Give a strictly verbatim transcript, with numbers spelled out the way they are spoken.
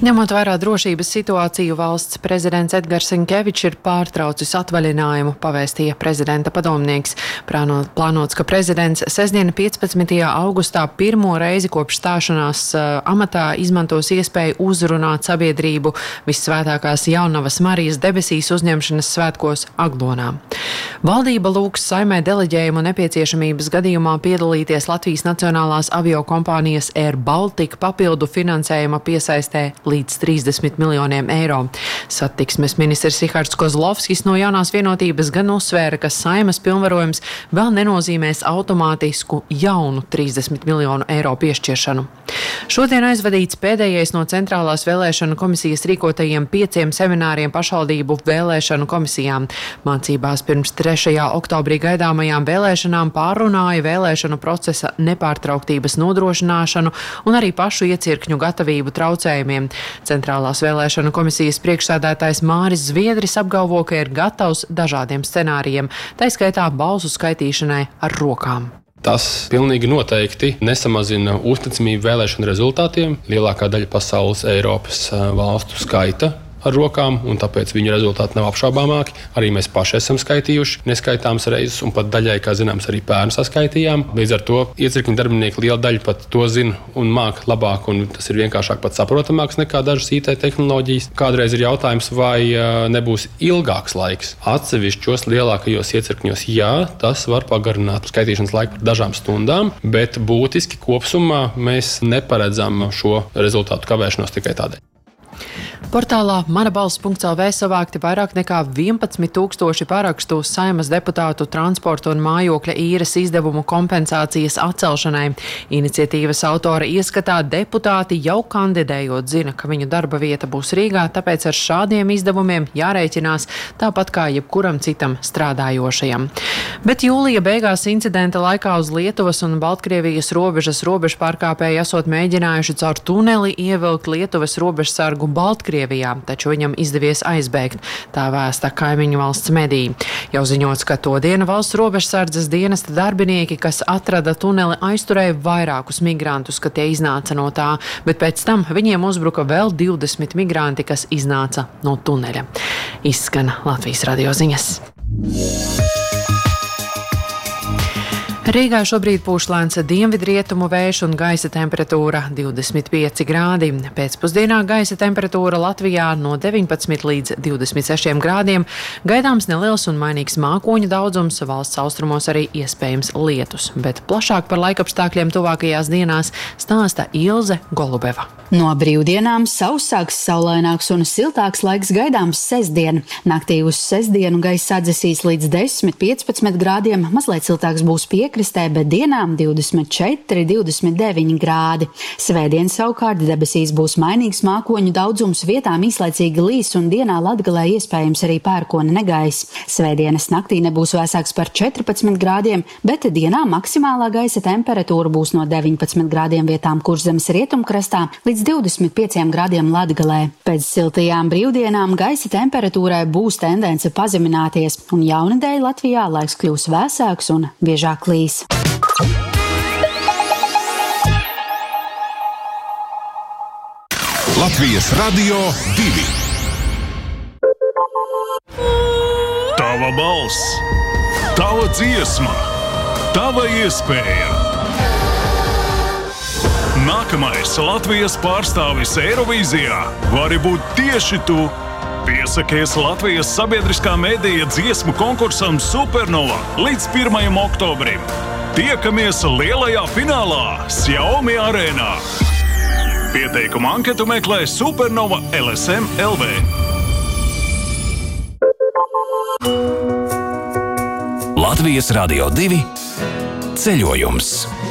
Ņemot vērā drošības situāciju, valsts prezidents Edgars Sinkevičs ir pārtraucis atvaļinājumu, pavēstīja prezidenta padomnieks. Plānots, ka prezidents sestdien piecpadsmitajā augustā pirmo reizi kopš stāšanās amatā izmantos iespēju uzrunāt sabiedrību Vissvētākās Jaunavas Marijas debesīs uzņemšanas svētkos Aglonā. Valdība lūgs Saeimai deleģējumu nepieciešamības gadījumā piedalīties Latvijas Nacionālās aviokompānijas Air Baltica papildu finansējuma piesaistē līdz trīsdesmit miljoniem eiro. Satiksmes ministrs Rihards Kozlovskis no Jaunās vienotības gan uzsvēra, ka Saeimas pilnvarojums vēl nenozīmēs automātisku jaunu trīsdesmit miljonu eiro piešķiršanu. Šodien aizvadīts pēdējais no Centrālās vēlēšanu komisijas rīkotajiem pieciem semināriem pašvaldību vēlēšanu komisijām. Mācībās pirms trešajā oktobrī gaidāmajām vēlēšanām pārrunāja vēlēšanu procesa nepārtrauktības nodrošināšanu un arī pašu iecirkņu gatavību traucējumiem. Centrālās vēlēšanu komisijas priekšsēdētājs Māris Zviedris apgalvo, ka ir gatavs dažādiem scenārijiem, tā skaitā balsu skaitīšanai ar rokām. Tas pilnīgi noteikti nesamazina uzticamību vēlēšanu rezultātiem. Lielākā daļa pasaules Eiropas valstu skaita ar rokām, un tāpēc viņu rezultāti nav apšaubāmāki. Arī mēs paši esam skaitījuši neskaitāmas reizes, un pat daļai, kā zināms, arī pērnu saskaitījām. Līdz ar to iecirkņu darbinieki liela daļa pat to zina un māk labāk, un tas ir vienkāršāk pat saprotamāks nekā dažas I T tehnoloģijas. Kādreiz ir jautājums, vai nebūs ilgāks laiks. Atsevišķos lielākajos iecirkņos, jā, tas var pagarināt skaitīšanas laiku par dažām stundām, bet būtiski kopsumā mēs neparedzam šo rezultātu kavēšanos tikai tādēļ. Portālā manabalss punkts el vē savākti vairāk nekā vienpadsmit tūkstoši parakstu Saeimas deputātu transporta un mājokļa īres izdevumu kompensācijas atcelšanai. Iniciatīvas autora ieskatā deputāti jau kandidējot zina, ka viņu darba vieta būs Rīgā, tāpēc ar šādiem izdevumiem jārēķinās tāpat kā jebkuram citam strādājošajam. Bet jūlija beigās incidenta laikā uz Lietuvas un Baltkrievijas robežas robežpārkāpēji esot mēģinājuši caur tuneli ievilkt Lietuvas robežsargu Baltkrievijā, taču viņam izdevies aizbēgt, tā vēsta kaimiņu valsts mediji. Jau ziņots, ka to dienu valsts robežsardzes dienesta darbinieki, kas atrada tuneli, aizturēja vairākus migrantus, ka tie iznāca no tā, bet pēc tam viņiem uzbruka vēl divdesmit migranti, kas iznāca no tuneļa. Izskan Latvijas radio ziņas. Rīgā šobrīd pūš lēns dienvidrietumu vējš un gaisa temperatūra divdesmit pieci grādi. Pēcpusdienā gaisa temperatūra Latvijā no deviņpadsmit līdz divdesmit sešiem grādiem. Gaidāms neliels un mainīgs mākoņu daudzums, valsts austrumos arī iespējams lietus. Bet plašāk par laikapstākļiem tuvākajās dienās stāsta Ilze Golubeva. No brīvdienām sausāks, saulaināks un siltāks laiks gaidāms sestdien. Naktī uz sestdienu gaisa atdzesīs līdz desmit piecpadsmit grādiem, mazliet siltāks būs piekrastē, bet dienām divdesmit četri divdesmit deviņi grādi. Svētdien savukārt debesīs būs mainīgs mākoņu daudzums, vietām īslaicīgi līs un dienā Latgalē iespējams arī pērkona negaiss. Svētdienas naktī nebūs vēsāks par četrpadsmit grādiem, bet dienā maksimālā gaisa temperatūra būs no deviņpadsmit grādiem vietām Kurzemes rietumkrastā līdz divdesmit pieciem grādiem Latgalē. Pēc siltajām brīvdienām gaisa temperatūrai būs tendence pazemināties, un jaunadēļ Latvijā laiks kļūs vēsāks un biežāk līs. Latvijas radio divi. Tava balss, tava dziesma, tava iespēja. Nākamais Latvijas pārstāvis Eirovīzijā vari būt tieši tu. Piesakies Latvijas sabiedriskā medija dziesmu konkursam Supernova līdz pirmajam oktobrim. Tiekamies lielajā finālā Xiaomi arēnā. Pieteikumu anketu meklē Supernova L S M L V. Latvijas radio divi ceļojums.